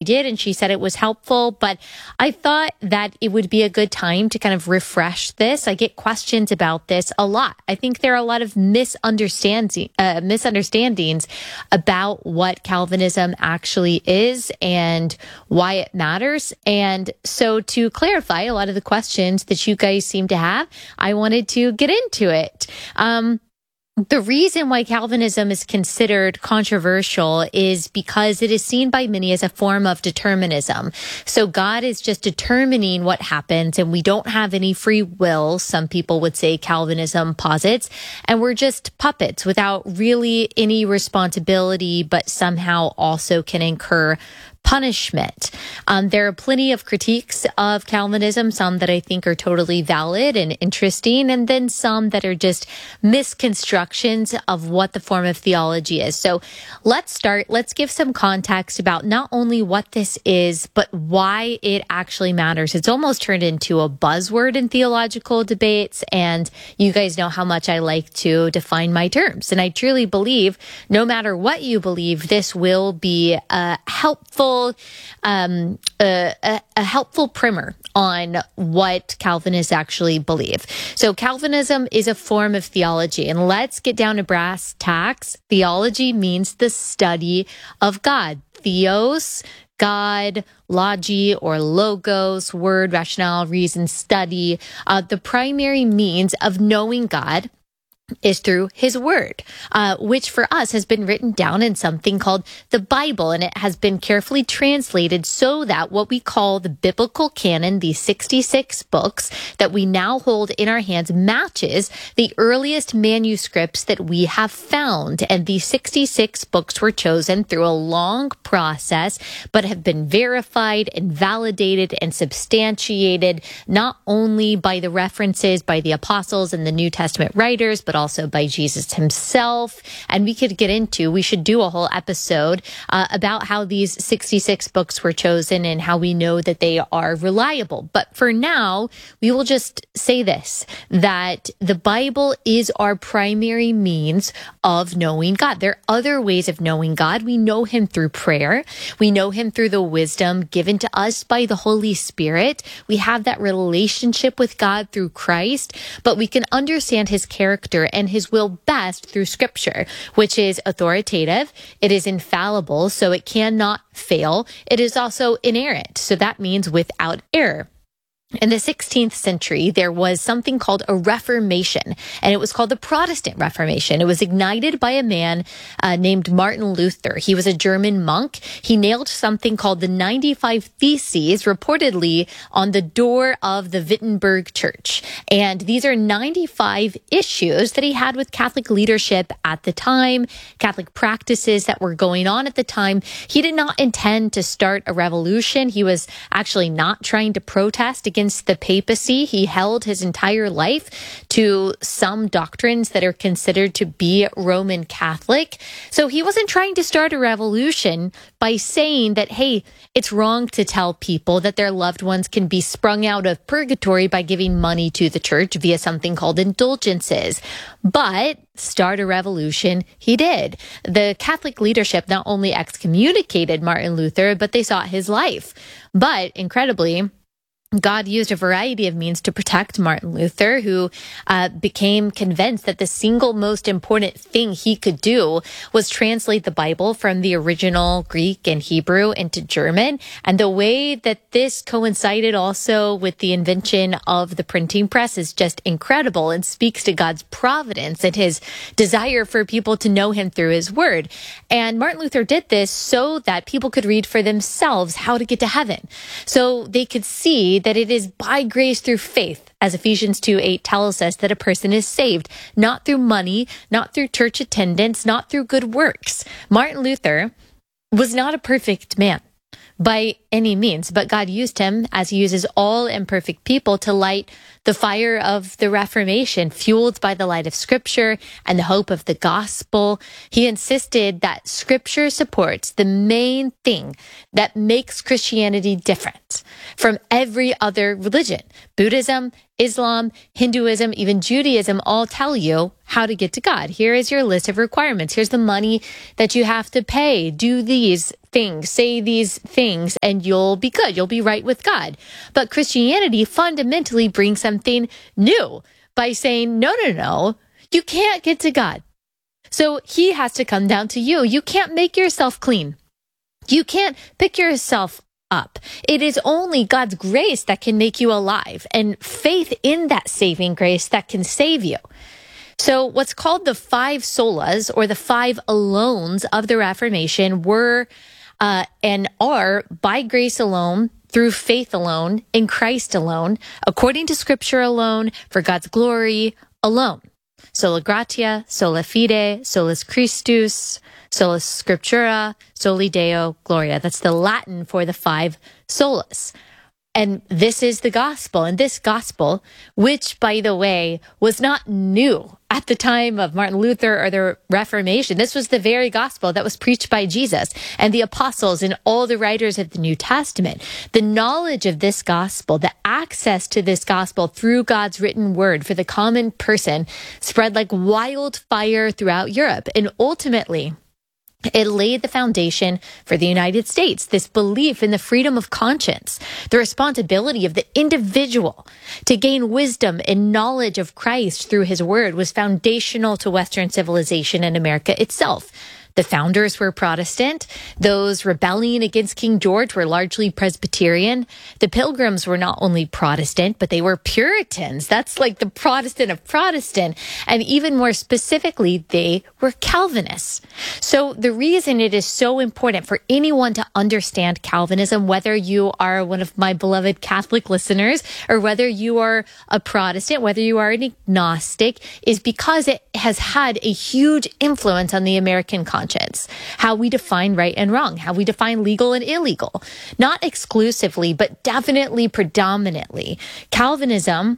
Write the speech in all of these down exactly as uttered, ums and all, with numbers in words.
did, and she said it was helpful. But I thought that it would be a good time to kind of refresh this. I get questions about this a lot. I think there are a lot of misunderstanding, uh, misunderstandings about what Calvinism actually is and why it matters. And so to clarify a lot of the questions that you guys seem to have, I wanted to get into it. Um, The reason why Calvinism is considered controversial is because it is seen by many as a form of determinism. So God is just determining what happens, and we don't have any free will, some people would say Calvinism posits, and we're just puppets without really any responsibility, but somehow also can incur punishment. Um, there are plenty of critiques of Calvinism, some that I think are totally valid and interesting, and then some that are just misconstructions of what the form of theology is. So let's start. Let's give some context about not only what this is, but why it actually matters. It's almost turned into a buzzword in theological debates, and you guys know how much I like to define my terms. And I truly believe, no matter what you believe, this will be a helpful Um, a, a, a helpful primer on what Calvinists actually believe. So Calvinism is a form of theology, and let's get down to brass tacks. Theology means the study of God. Theos, God, logi or logos, word, rationale, reason, study. Uh, the primary means of knowing God is through his word, uh, which for us has been written down in something called the Bible, and it has been carefully translated so that what we call the biblical canon, these sixty-six books that we now hold in our hands, matches the earliest manuscripts that we have found. And these sixty-six books were chosen through a long process, but have been verified and validated and substantiated, not only by the references by the apostles and the New Testament writers, but also by Jesus himself. And we could get into, we should do a whole episode uh, about how these sixty-six books were chosen and how we know that they are reliable. But for now, we will just say this, that the Bible is our primary means of knowing God. There are other ways of knowing God. We know him through prayer. We know him through the wisdom given to us by the Holy Spirit. We have that relationship with God through Christ, but we can understand his character and his will best through scripture, which is authoritative. It is infallible, so it cannot fail. It is also inerrant, so that means without error. In the sixteenth century, there was something called a Reformation, and it was called the Protestant Reformation. It was ignited by a man uh, named Martin Luther. He was a German monk. He nailed something called the ninety-five Theses, reportedly on the door of the Wittenberg Church. And these are ninety-five issues that he had with Catholic leadership at the time, Catholic practices that were going on at the time. He did not intend to start a revolution. He was actually not trying to protest against against the papacy. He held his entire life to some doctrines that are considered to be Roman Catholic. So he wasn't trying to start a revolution by saying that, hey, it's wrong to tell people that their loved ones can be sprung out of purgatory by giving money to the church via something called indulgences. But start a revolution he did. The Catholic leadership not only excommunicated Martin Luther, but they sought his life. But incredibly, God used a variety of means to protect Martin Luther, who uh, became convinced that the single most important thing he could do was translate the Bible from the original Greek and Hebrew into German. And the way that this coincided also with the invention of the printing press is just incredible and speaks to God's providence and his desire for people to know him through his word. And Martin Luther did this so that people could read for themselves how to get to heaven. So they could see that it is by grace through faith, as Ephesians two eight tells us, that a person is saved, not through money, not through church attendance, not through good works. Martin Luther was not a perfect man by any means, but God used him, as he uses all imperfect people, to light the fire of the Reformation, fueled by the light of Scripture and the hope of the gospel. He insisted that Scripture supports the main thing that makes Christianity different from every other religion. Buddhism, Islam, Hinduism, even Judaism all tell you how to get to God. Here is your list of requirements. Here's the money that you have to pay. Do these things, say these things, and you'll be good. You'll be right with God. But Christianity fundamentally brings something new by saying, no, no, no, you can't get to God. So he has to come down to you. You can't make yourself clean. You can't pick yourself up. It is only God's grace that can make you alive, and faith in that saving grace that can save you. So what's called the five solas, or the five alones of the Reformation, were uh, and are by grace alone, through faith alone, in Christ alone, according to Scripture alone, for God's glory alone. Sola gratia, sola fide, solus Christus, sola scriptura, soli Deo gloria. That's the Latin for the five solas. And this is the gospel. And this gospel, which, by the way, was not new at the time of Martin Luther or the Reformation. This was the very gospel that was preached by Jesus and the apostles and all the writers of the New Testament. The knowledge of this gospel, the access to this gospel through God's written word for the common person, spread like wildfire throughout Europe. And ultimately, it laid the foundation for the United States, this belief in the freedom of conscience, the responsibility of the individual to gain wisdom and knowledge of Christ through his word was foundational to Western civilization and America itself. The founders were Protestant. Those rebelling against King George were largely Presbyterian. The Pilgrims were not only Protestant, but they were Puritans. That's like the Protestant of Protestant. And even more specifically, they were Calvinists. So the reason it is so important for anyone to understand Calvinism, whether you are one of my beloved Catholic listeners or whether you are a Protestant, whether you are an agnostic, is because it has had a huge influence on the American conscience. How we define right and wrong, how we define legal and illegal, not exclusively, but definitely predominantly. Calvinism,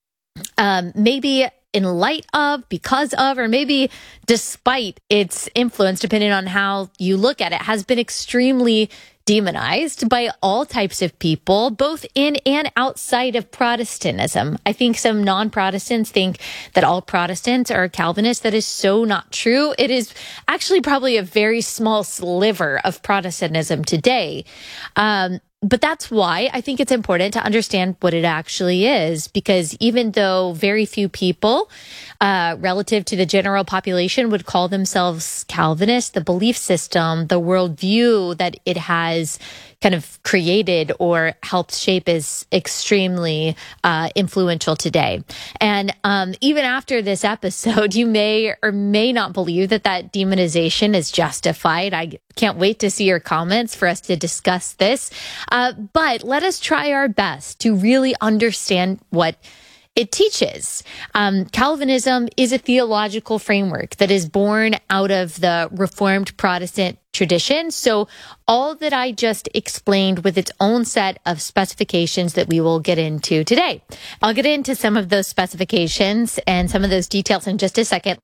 um, maybe in light of, because of, or maybe despite its influence, depending on how you look at it, has been extremely demonized by all types of people, both in and outside of Protestantism. I think some non-Protestants think that all Protestants are Calvinists. That is so not true. It is actually probably a very small sliver of Protestantism today. Um, But that's why I think it's important to understand what it actually is, because even though very few people uh, relative to the general population would call themselves Calvinist, the belief system, the worldview that it has kind of created or helped shape is extremely uh, influential today. And um, even after this episode, you may or may not believe that that demonization is justified. I can't wait to see your comments for us to discuss this. Uh, but let us try our best to really understand what it teaches. Um, Calvinism is a theological framework that is born out of the Reformed Protestant tradition. So all that I just explained with its own set of specifications that we will get into today. I'll get into some of those specifications and some of those details in just a second.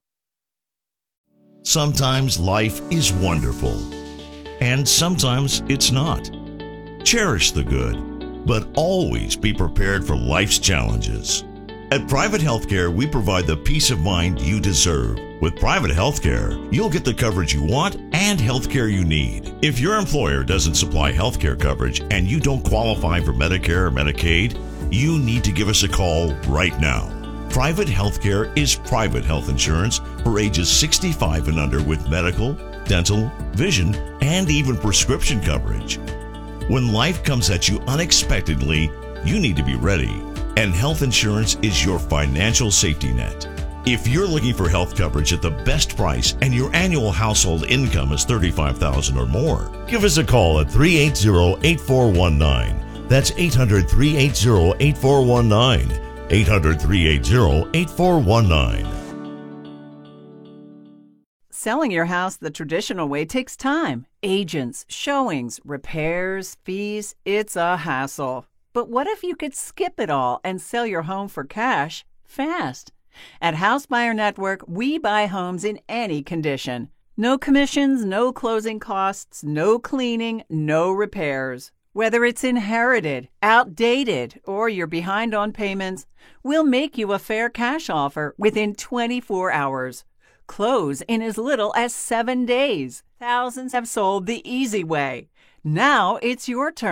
Sometimes life is wonderful, and sometimes it's not. Cherish the good, but always be prepared for life's challenges. At Private Healthcare, we provide the peace of mind you deserve. With Private Healthcare, you'll get the coverage you want and healthcare you need. If your employer doesn't supply healthcare coverage and you don't qualify for Medicare or Medicaid, you need to give us a call right now. Private Healthcare is private health insurance for ages sixty-five and under with medical, dental, vision, and even prescription coverage. When life comes at you unexpectedly, you need to be ready. And health insurance is your financial safety net. If you're looking for health coverage at the best price and your annual household income is thirty-five thousand dollars or more, give us a call at three eight zero, eight four one nine. That's eight hundred, three eight zero, eight four one nine. eight hundred, three eight zero, eight four one nine. Selling your house the traditional way takes time. Agents, showings, repairs, fees. It's a hassle. But what if you could skip it all and sell your home for cash fast? At House Buyer Network, we buy homes in any condition. No commissions, no closing costs, no cleaning, no repairs. Whether it's inherited, outdated, or you're behind on payments, we'll make you a fair cash offer within twenty-four hours. Close in as little as seven days. Thousands have sold the easy way. Now it's your turn.